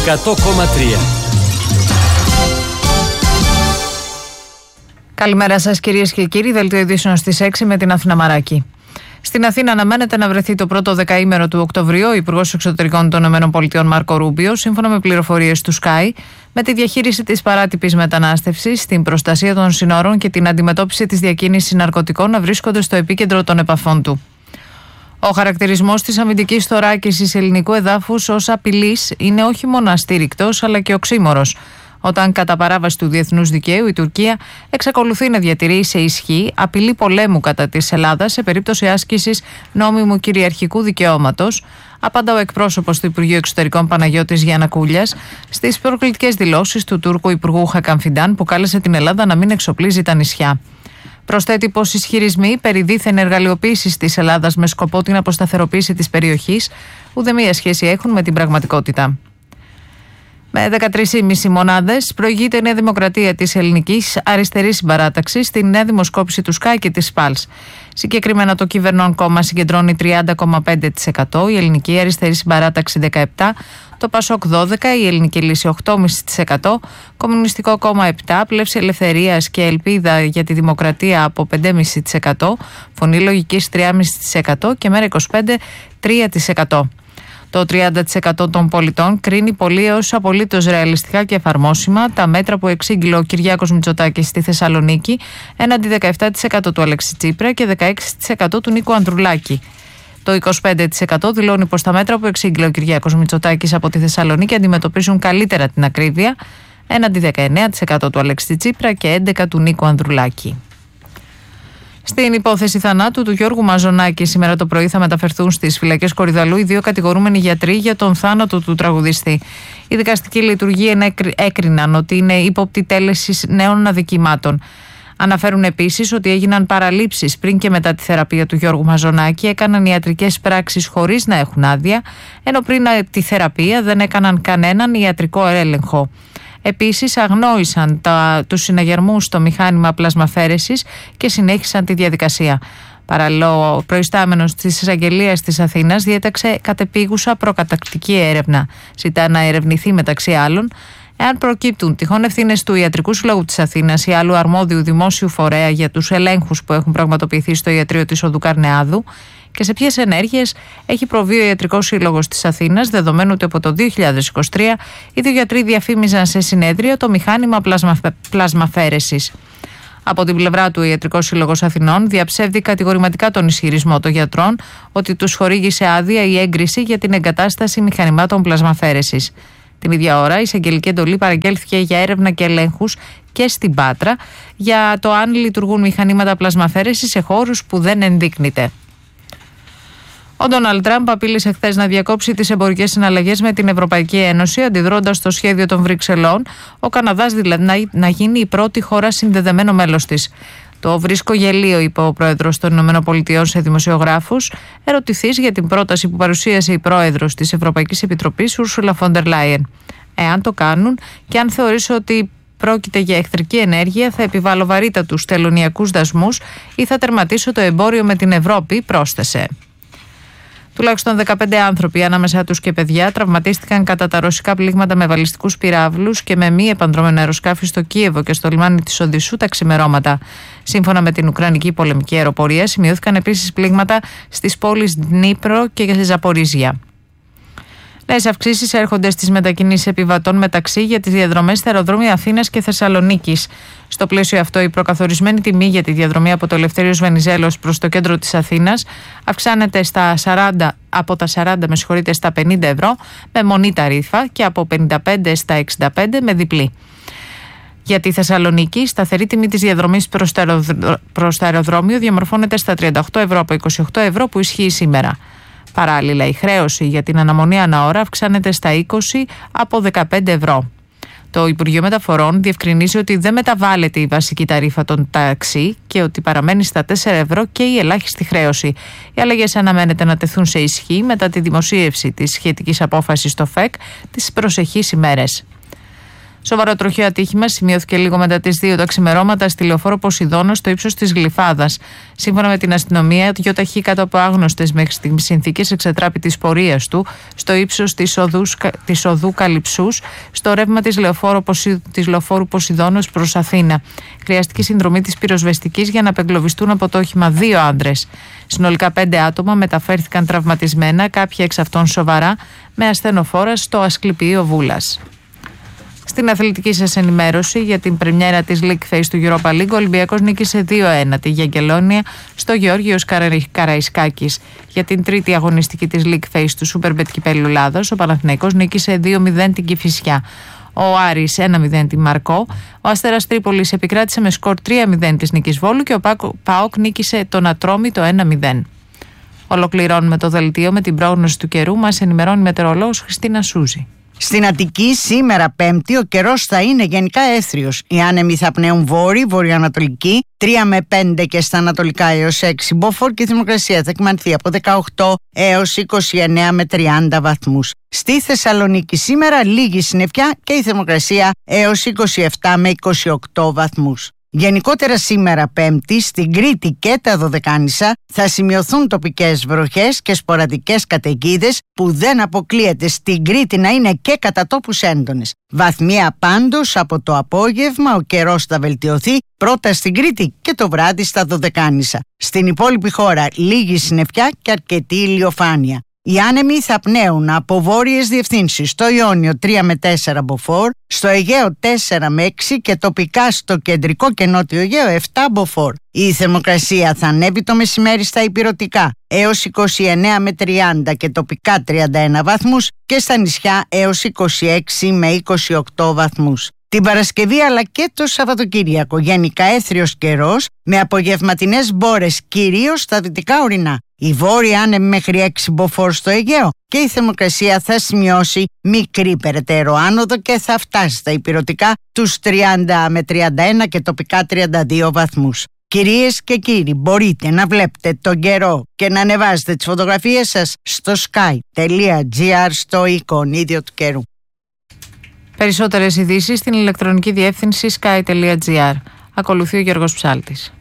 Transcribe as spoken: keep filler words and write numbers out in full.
εκατό κόμμα τρία. Καλημέρα σας κυρίες και κύριοι, δελτίο ειδήσεων στις έξι με την Αθήνα Μαράκη. Στην Αθήνα αναμένεται να βρεθεί το πρώτο δεκαήμερο του Οκτωβρίου ο Υπουργός Εξωτερικών των ΗΠΑ Μάρκο Ρούμπιο, σύμφωνα με πληροφορίες του Sky, με τη διαχείριση της παράτυπης μετανάστευσης, την προστασία των συνόρων και την αντιμετώπιση της διακίνησης ναρκωτικών να βρίσκονται στο επίκεντρο των επαφών του. Ο χαρακτηρισμός της αμυντικής θωράκισης ελληνικού εδάφους ως απειλής είναι όχι μόνο αστήρικτος αλλά και οξύμορος, όταν κατά παράβαση του διεθνούς δικαίου η Τουρκία εξακολουθεί να διατηρεί σε ισχύ απειλή πολέμου κατά της Ελλάδας σε περίπτωση άσκησης νόμιμου κυριαρχικού δικαιώματος, απαντά ο εκπρόσωπος του Υπουργείου Εξωτερικών Παναγιώτης Γιαννακούλιας στις προκλητικές δηλώσεις του Τούρκου Υπουργού Χακάν Φιντάν, που κάλεσε την Ελλάδα να μην εξοπλίζει τα νησιά. Προσθέτει πως οι ισχυρισμοί περί δίθεν εργαλειοποίησης της Ελλάδας με σκοπό την αποσταθεροποίηση της περιοχής ουδέμια σχέση έχουν με την πραγματικότητα. Με δεκατρείς κόμμα πέντε μονάδες προηγείται η Νέα Δημοκρατία της Ελληνικής Αριστερής Συμπαράταξης στην νέα δημοσκόπηση του Sky και της Πάλς. Συγκεκριμένα το κυβερνών κόμμα συγκεντρώνει τριάντα κόμμα πέντε τοις εκατό, η Ελληνική Αριστερή Συμπαράταξη δεκαεπτά τοις εκατό, το Πασόκ δώδεκα τοις εκατό, η Ελληνική Λύση οκτώ κόμμα πέντε τοις εκατό, Κομμουνιστικό Κόμμα επτά τοις εκατό, Πλεύση Ελευθερίας και Ελπίδα για τη Δημοκρατία από πέντε κόμμα πέντε τοις εκατό, Φωνή Λογικής τρία κόμμα πέντε τοις εκατό και Μέρα είκοσι πέντε τρία τοις εκατό. Το τριάντα τοις εκατό των πολιτών κρίνει πολύως απολύτως ρεαλιστικά και εφαρμόσιμα τα μέτρα που εξήγηλε ο Κυριάκος Μητσοτάκης στη Θεσσαλονίκη έναντι δεκαεπτά τοις εκατό του Αλέξη Τσίπρα και δεκαέξι τοις εκατό του Νίκου Ανδρουλάκη. Το είκοσι πέντε τοις εκατό δηλώνει πως τα μέτρα που εξήγηλε ο Κυριάκος Μητσοτάκης από τη Θεσσαλονίκη αντιμετωπίζουν καλύτερα την ακρίβεια έναντι δεκαεννέα τοις εκατό του Αλέξη Τσίπρα και έντεκα τοις εκατό του Νίκου Ανδρουλάκη. Στην υπόθεση θανάτου του Γιώργου Μαζονάκη, σήμερα το πρωί θα μεταφερθούν στις φυλακές Κορυδαλλού οι δύο κατηγορούμενοι γιατροί για τον θάνατο του τραγουδιστή. Οι δικαστικοί λειτουργοί έκριναν ότι είναι ύποπτη τέλεσης νέων αδικημάτων. Αναφέρουν επίσης ότι έγιναν παραλήψεις πριν και μετά τη θεραπεία του Γιώργου Μαζονάκη, έκαναν ιατρικές πράξεις χωρίς να έχουν άδεια, ενώ πριν τη θεραπεία δεν έκαναν κανέναν ιατρικό έλεγχο. Επίσης αγνόησαν τα, τους συναγερμούς στο μηχάνημα πλασμαφέρεσης και συνέχισαν τη διαδικασία. Παράλληλα, ο προϊστάμενος της εισαγγελίας της Αθήνας διέταξε κατεπίγουσα προκατακτική έρευνα. Ζητά να ερευνηθεί μεταξύ άλλων εάν προκύπτουν τυχόν ευθύνες του Ιατρικού Συλλόγου της Αθήνας ή άλλου αρμόδιου δημόσιου φορέα για τους ελέγχους που έχουν πραγματοποιηθεί στο ιατρείο της Οδού Καρνεάδου και σε ποιες ενέργειες έχει προβεί ο Ιατρικός Σύλλογος της Αθήνας, δεδομένου ότι από το δύο χιλιάδες είκοσι τρία οι δύο γιατροί διαφήμιζαν σε συνέδριο το μηχάνημα πλασμα, πλασμαφέρεσης. Από την πλευρά του, ο Ιατρικός Σύλλογος Αθηνών διαψεύδει κατηγορηματικά τον ισχυρισμό των γιατρών ότι τους χορήγησε άδεια ή έγκριση για την εγκατάσταση μηχανημάτων πλασμαφέρεσης. Την ίδια ώρα, η εισαγγελική εντολή παραγγέλθηκε για έρευνα και ελέγχους και στην Πάτρα για το αν λειτουργούν μηχανήματα πλασμαφέρεσης σε χώρους που δεν ενδείκνυται. Ο Ντόναλντ Τραμπ απείλησε χθες να διακόψει τις εμπορικές συναλλαγές με την Ευρωπαϊκή Ένωση, αντιδρώντας στο σχέδιο των Βρυξελών, ο Καναδάς δηλαδή να γίνει η πρώτη χώρα συνδεδεμένο μέλος της. Το βρίσκω γελίο, είπε ο πρόεδρος των ΗΠΑ σε δημοσιογράφους, ερωτηθείς για την πρόταση που παρουσίασε η πρόεδρος της Ευρωπαϊκής Επιτροπής, Ursula von der Leyen. Εάν το κάνουν και αν θεωρήσω ότι πρόκειται για εχθρική ενέργεια, θα επιβάλλω βαρύτατους τελωνειακούς δασμούς ή θα τερματίσω το εμπόριο με την Ευρώπη, πρόσθεσε. Τουλάχιστον δεκαπέντε άνθρωποι, ανάμεσά τους και παιδιά, τραυματίστηκαν κατά τα ρωσικά πλήγματα με βαλιστικούς πυράβλους και με μη επανδρομένα αεροσκάφη στο Κίεβο και στο λιμάνι της Οδυσσού τα ξημερώματα. Σύμφωνα με την Ουκρανική πολεμική αεροπορία, σημειώθηκαν επίσης πλήγματα στις πόλεις Δνίπρο και Ζαπορίζια. Νέες αυξήσεις έρχονται στις μετακινήσεις επιβατών μεταξύ για τις διαδρομές στα αεροδρόμια Αθήνας και Θεσσαλονίκης. Στο πλαίσιο αυτό, η προκαθορισμένη τιμή για τη διαδρομή από το Ελευθέριος Βενιζέλος προς το κέντρο της Αθήνας αυξάνεται στα σαράντα, από τα σαράντα με συγχωρείτε, στα πενήντα ευρώ με μονή ταρίφα και από πενήντα πέντε στα εξήντα πέντε με διπλή. Για τη Θεσσαλονίκη, η σταθερή τιμή της διαδρομής προς το, αεροδρο... προς το αεροδρόμιο διαμορφώνεται στα τριάντα οκτώ ευρώ από είκοσι οκτώ ευρώ που ισχύει σήμερα. Παράλληλα, η χρέωση για την αναμονή ανά ώρα αυξάνεται στα είκοσι από δεκαπέντε ευρώ. Το Υπουργείο Μεταφορών διευκρινίζει ότι δεν μεταβάλλεται η βασική ταρίφα των ταξί και ότι παραμένει στα τέσσερα ευρώ και η ελάχιστη χρέωση. Οι αλλαγές αναμένεται να τεθούν σε ισχύ μετά τη δημοσίευση της σχετικής απόφασης στο ΦΕΚ τις προσεχείς ημέρες. Σοβαρό τροχαίο ατύχημα σημειώθηκε λίγο μετά τις δύο τα ξημερώματα στη λεωφόρο Ποσειδώνο στο ύψος της Γλυφάδας. Σύμφωνα με την αστυνομία, το γιοταχή κάτω από άγνωστες μέχρι στιγμής συνθήκες εξετράπη της πορείας του στο ύψος της, οδούς, της οδού Καλυψούς, στο ρεύμα της, Ποσι, της λεωφόρου Ποσειδώνος προς Αθήνα. Χρειαστική συνδρομή της πυροσβεστικής για να απεγκλωβιστούν από το όχημα δύο άντρες. Συνολικά πέντε άτομα μεταφέρθηκαν τραυματισμένα, κάποια εξ αυτών σοβαρά, με ασθενοφόρα στο Ασκληπιείο Βούλας. Στην αθλητική σας ενημέρωση για την πρεμιέρα της League Phase του Europa League, ο Ολυμπιακός νίκησε δύο ένα τη Γιαγγελόνια στο Γεώργιος Καραϊσκάκης. Για την τρίτη αγωνιστική της League Phase του Superbet Κυπέλλου Ελλάδος, ο Παναθηναϊκός νίκησε δύο μηδέν την Κηφισιά. Ο Άρης ένα μηδέν τη Μαρκό, ο Αστέρας Τρίπολης επικράτησε με σκορ τρία μηδέν της Νίκης Βόλου και ο ΠΑΟΚ νίκησε τον Ατρόμητο ένα μηδέν. Ολοκληρώνουμε το δελτίο με την πρόγνωση του καιρού. Μας ενημερώνει η μετεωρολόγος Χριστίνα Σούζη. Στην Αττική σήμερα Πέμπτη ο καιρός θα είναι γενικά έθριος. Οι άνεμοι θα πνέουν βόρειοι, βορειοανατολικοί, τρία με πέντε και στα ανατολικά έως έξι μποφόρ και η θερμοκρασία θα εκμανθεί από δεκαοκτώ έως είκοσι εννέα με τριάντα βαθμούς. Στη Θεσσαλονίκη σήμερα λίγη συννεφιά και η θερμοκρασία έως είκοσι επτά με είκοσι οκτώ βαθμούς. Γενικότερα σήμερα Πέμπτη στην Κρήτη και τα Δωδεκάνησα θα σημειωθούν τοπικές βροχές και σποραδικές καταιγίδες που δεν αποκλείεται στην Κρήτη να είναι και κατά τόπους έντονες. Βαθμία πάντως από το απόγευμα ο καιρός θα βελτιωθεί πρώτα στην Κρήτη και το βράδυ στα Δωδεκάνησα. Στην υπόλοιπη χώρα λίγη συννεφιά και αρκετή ηλιοφάνεια. Οι άνεμοι θα πνέουν από βόρειες διευθύνσεις στο Ιόνιο τρία με τέσσερα μποφόρ, στο Αιγαίο τέσσερα με έξι και τοπικά στο κεντρικό και νότιο Αιγαίο επτά μποφόρ. Η θερμοκρασία θα ανέβει το μεσημέρι στα ηπειρωτικά έως είκοσι εννέα με τριάντα και τοπικά τριάντα ένα βαθμούς και στα νησιά έως είκοσι έξι με είκοσι οκτώ βαθμούς. Την Παρασκευή αλλά και το Σαββατοκύριακο γενικά έθριος καιρός με απογευματινές μπόρες κυρίως στα δυτικά ορεινά. Η βόρεια άνεμη μέχρι έξι μποφόρ στο Αιγαίο και η θερμοκρασία θα σημειώσει μικρή περαιτέρω άνοδο και θα φτάσει στα ηπειρωτικά τους τριάντα με τριάντα ένα και τοπικά τριάντα δύο βαθμούς. Κυρίες και κύριοι, μπορείτε να βλέπετε τον καιρό και να ανεβάζετε τις φωτογραφίες σας στο sky τελεία gr στο εικονίδιο του καιρού. Περισσότερες ειδήσεις στην ηλεκτρονική διεύθυνση sky τελεία gr. Ακολουθεί ο Γιώργος Ψάλτης.